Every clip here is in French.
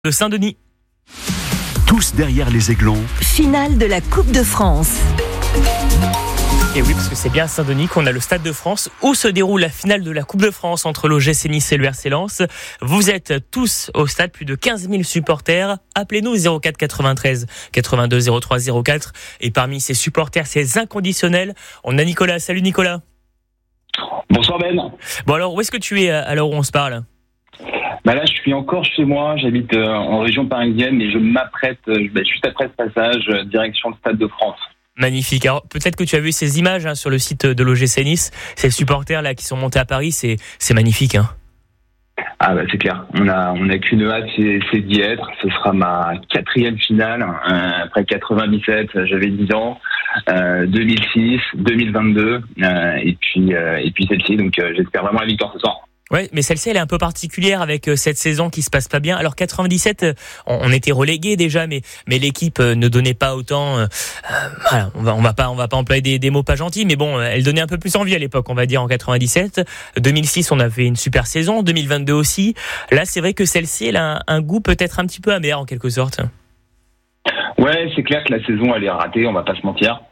de Saint-Denis. Tous derrière les Aiglons. Finale de la Coupe de France. Et oui, parce que c'est bien à Saint-Denis qu'on a le Stade de France où se déroule la finale de la Coupe de France entre l'OGC Nice et le RC Lens. Vous êtes tous au stade, plus de 15 000 supporters. Appelez-nous 04 93 82 03 04. Et parmi ces supporters, ces inconditionnels, on a Nicolas. Salut Nicolas. Bonsoir Ben. Bon alors, où est-ce que tu es à l'heure où on se parle ? Là, je suis encore chez moi. J'habite en région parisienne et je m'apprête, juste après ce passage, direction le Stade de France. Magnifique. Alors, peut-être que tu as vu ces images sur le site de l'OGC Nice. Ces supporters là qui sont montés à Paris, c'est magnifique. C'est clair. On a qu'une hâte, c'est d'y être. Ce sera ma 4e finale. Après 97, j'avais 10 ans. 2006, 2022 et puis celle-ci. Donc j'espère vraiment la victoire ce soir. Ouais, mais celle-ci, elle est un peu particulière avec cette saison qui se passe pas bien. Alors 97, on était relégués déjà, mais l'équipe ne donnait pas autant. Voilà, on va pas employer des mots pas gentils, mais bon, elle donnait un peu plus envie à l'époque, on va dire en 97. 2006, on a fait une super saison. 2022 aussi. Là, c'est vrai que celle-ci, elle a un goût peut-être un petit peu amer en quelque sorte. Ouais, c'est clair que la saison, elle est ratée. On va pas se mentir.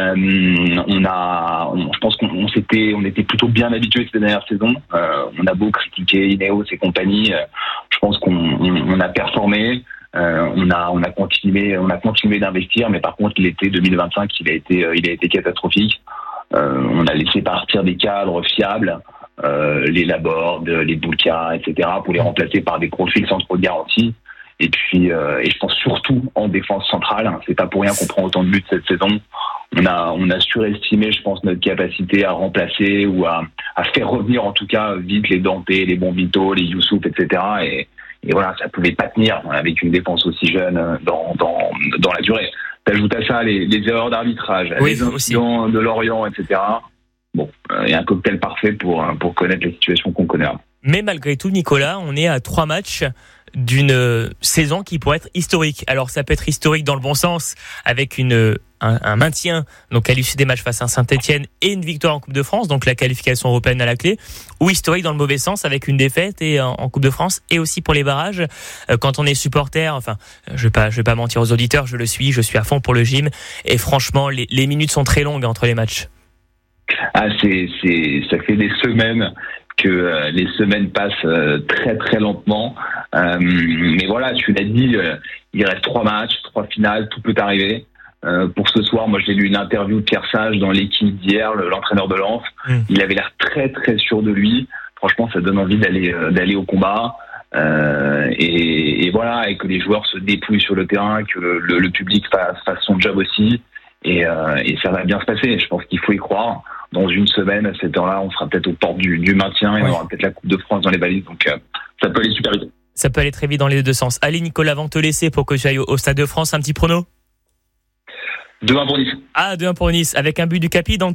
Je pense qu'on était plutôt bien habitués cette dernière saison. On a beau critiquer Ineos et compagnie, je pense qu'on a performé. On a continué d'investir, mais par contre l'été 2025 il a été catastrophique. On a laissé partir des cadres fiables, les Laborde, les Boulka, etc. pour les remplacer par des profils sans trop de garantie. Et puis je pense surtout en défense centrale. C'est pas pour rien qu'on prend autant de buts cette saison. On a surestimé, je pense, notre capacité à remplacer ou à faire revenir en tout cas vite les Dante, les Bombito, les Youssouf, etc. Et voilà, ça pouvait pas tenir avec une défense aussi jeune dans la durée. T'ajoutes à ça les erreurs d'arbitrage, les incidents de Lorient, etc. Bon, il y a un cocktail parfait pour connaître les situations qu'on connaît. Mais malgré tout, Nicolas, on est à 3 matchs d'une saison qui pourrait être historique. Alors ça peut être historique dans le bon sens, avec un maintien donc à l'issue des matchs face à Saint-Etienne et une victoire en Coupe de France, donc la qualification européenne à la clé, ou historique dans le mauvais sens avec une défaite et en Coupe de France et aussi pour les barrages. Quand on est supporter, enfin je vais pas mentir aux auditeurs, je suis à fond pour le gym et franchement les minutes sont très longues entre les matchs. Ça fait des semaines que les semaines passent très très lentement, mais voilà, tu l'as dit, il reste 3 matchs, 3 finales, tout peut arriver. Pour ce soir, moi j'ai lu une interview de Pierre Sage dans l'équipe d'hier, l'entraîneur de Lens. Il avait l'air très très sûr de lui. Franchement, ça donne envie d'aller au combat. Et voilà, et que les joueurs se dépouillent sur le terrain, que le public fasse son job aussi. Et ça va bien se passer. Je pense qu'il faut y croire. Dans une semaine, à cette heure-là, on sera peut-être aux portes du maintien et on aura peut-être la Coupe de France dans les valises. Donc ça peut aller super vite. Ça peut aller très vite dans les deux sens. Allez Nicolas, avant de te laisser pour que tu ailles au Stade de France, un petit prono ? 2-1 pour Nice. 2-1 pour Nice, avec un but du Capi, Dante ?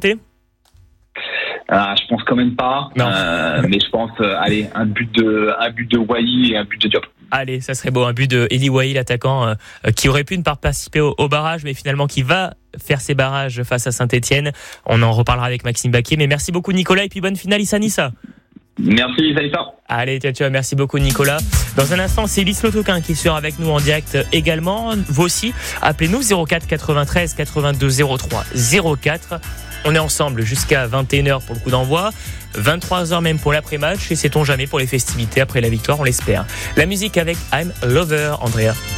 Je pense quand même pas. Mais je pense, un but de Wai et un but de Diop. Allez, ça serait beau, un but de Eli Wai, l'attaquant, qui aurait pu ne pas participer au barrage, mais finalement qui va faire ses barrages face à Saint-Etienne. On en reparlera avec Maxime Baquier. Mais merci beaucoup Nicolas, et puis bonne finale Issa-Nissa. Merci, Salissa. Allez, ciao, merci beaucoup Nicolas. Dans un instant, c'est Lys Lotoquin qui sera avec nous en direct également. Vous aussi, appelez-nous 04 93 82 03 04. On est ensemble jusqu'à 21h pour le coup d'envoi, 23h même pour l'après-match, et sait-on jamais pour les festivités après la victoire, on l'espère. La musique avec I'm a Lover, Andrea.